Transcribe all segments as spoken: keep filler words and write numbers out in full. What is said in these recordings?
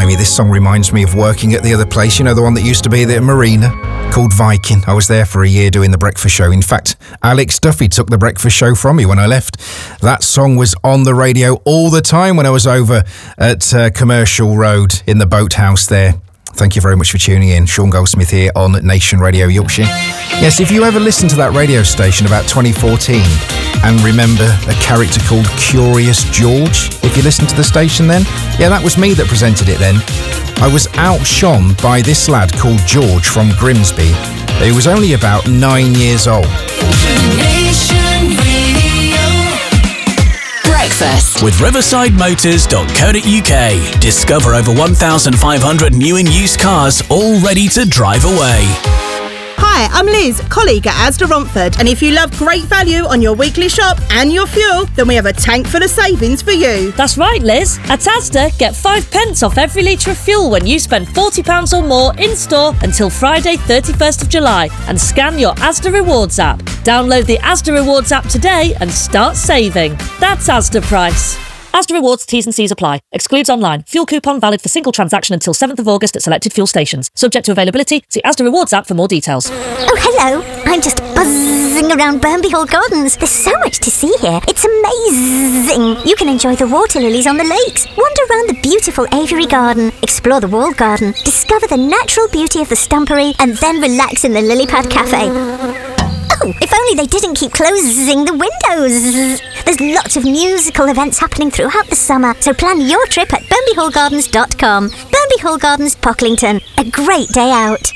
Blimey, this song reminds me of working at the other place, you know, the one that used to be the marina, called Viking. I was there for a year doing the breakfast show. In fact, Alex Duffy took the breakfast show from me when I left. That song was on the radio all the time when I was over at uh, Commercial Road in the boathouse there. Thank you very much for tuning in. Sean Goldsmith here on Nation Radio Yorkshire. Yes, if you ever listened to that radio station about twenty fourteen and remember a character called Curious George, if you listened to the station then, yeah, that was me that presented it then. I was outshone by this lad called George from Grimsby. He was only about nine years old. Breakfast with riverside motors dot co dot uk. Discover over one thousand five hundred new and used cars all ready to drive away. Hi, I'm Liz, colleague at Asda Romford, and if you love great value on your weekly shop and your fuel, then we have a tank full of savings for you. That's right, Liz. At Asda, get five pence off every litre of fuel when you spend forty pounds or more in-store until Friday, thirty-first of July, and scan your Asda Rewards app. Download the Asda Rewards app today and start saving. That's Asda Price. Asda Rewards, T's and C's apply. Excludes online. Fuel coupon valid for single transaction until seventh of August at selected fuel stations. Subject to availability. See Asda Rewards app for more details. Oh, hello. I'm just buzzing around Burnby Hall Gardens. There's so much to see here. It's amazing. You can enjoy the water lilies on the lakes, wander around the beautiful aviary garden, explore the walled garden, discover the natural beauty of the stumpery, and then relax in the lily pad cafe. Oh, if only they didn't keep closing the windows. There's lots of musical events happening throughout the summer, so plan your trip at burnby hall gardens dot com. Burnby Hall Gardens, Pocklington. A great day out.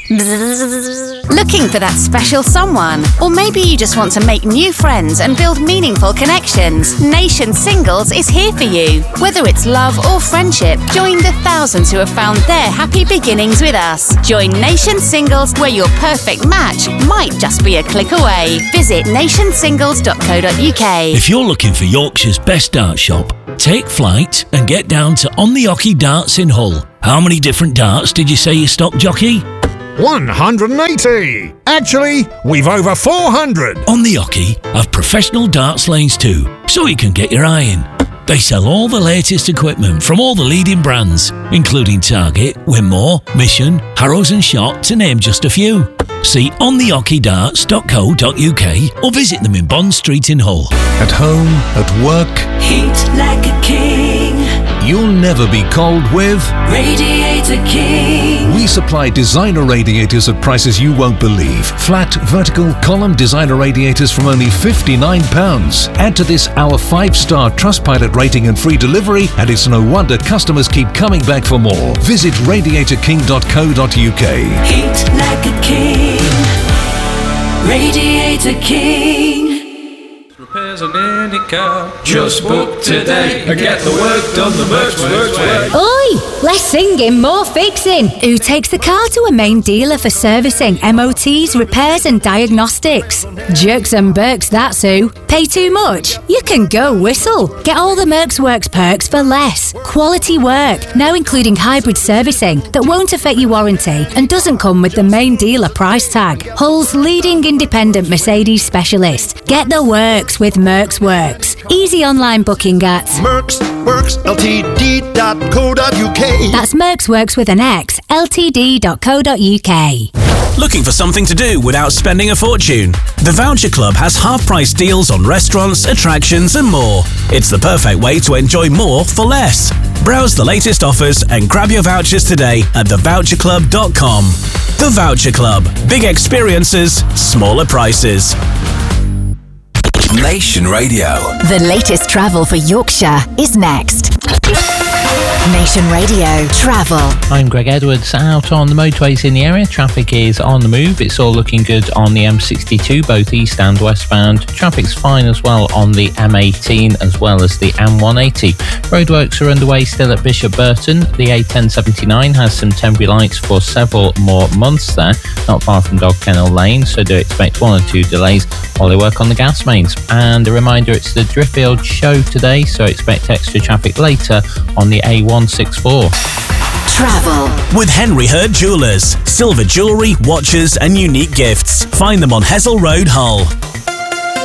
Looking for that special someone? Or maybe you just want to make new friends and build meaningful connections? Nation Singles is here for you. Whether it's love or friendship, join the thousands who have found their happy beginnings with us. Join Nation Singles, where your perfect match might just be a click away. Visit nation singles dot co dot uk. If you're looking for Yorkshire's best dart shop, take flight and get down to On the Ocky Darts in Hull. How many different darts did you say you stock, jockey? one hundred eighty! Actually, we've over four hundred! On the Ocky have professional darts lanes too, so you can get your eye in. They sell all the latest equipment from all the leading brands, including Target, Winmore, Mission, Harrows and Shot, to name just a few. See on the ocky darts dot co dot uk or visit them in Bond Street in Hull. At home, at work, heat like a king. You'll never be cold with Radiator King. We supply designer radiators at prices you won't believe. Flat, vertical, column designer radiators from only fifty-nine pounds. Add to this our five-star Trustpilot rating and free delivery, and it's no wonder customers keep coming back for more. Visit radiator king dot co dot uk. Heat like a king. Radiator King. Repairs on any car. Just book today and get the work done the Mercs Works way. Oi! Less singing, more fixing. Who takes the car to a main dealer for servicing, M O Ts, repairs and diagnostics? Jerks and Burks, that's who. Pay too much? You can go whistle. Get all the Mercs Works perks for less. Quality work, now including hybrid servicing that won't affect your warranty and doesn't come with the main dealer price tag. Hull's leading independent Mercedes specialist. Get the works with Mercs Works. Easy online booking at Mercs Works L T D dot co dot uk. That's Mercs Works with an X, L T D dot co dot uk. Looking for something to do without spending a fortune? The Voucher Club has half-price deals on restaurants, attractions and more. It's the perfect way to enjoy more for less. Browse the latest offers and grab your vouchers today at the voucher club dot com. The Voucher Club. Big experiences, smaller prices. Nation Radio. The latest travel for Yorkshire is next. Nation Radio Travel. I'm Greg Edwards. Out on the motorways in the area, traffic is on the move. It's all looking good on the M sixty-two, both east and westbound. Traffic's fine as well on the M eighteen as well as the M one eighty. Roadworks are underway still at Bishop Burton. The A ten seventy-nine has some temporary lights for several more months there, not far from Dog Kennel Lane, so do expect one or two delays while they work on the gas mains. And a reminder, it's the Driffield show today, so expect extra traffic later on the A one sixty-four. Travel with Henry Hurd Jewellers. Silver jewellery, watches and unique gifts. Find them on Hessel Road, Hull.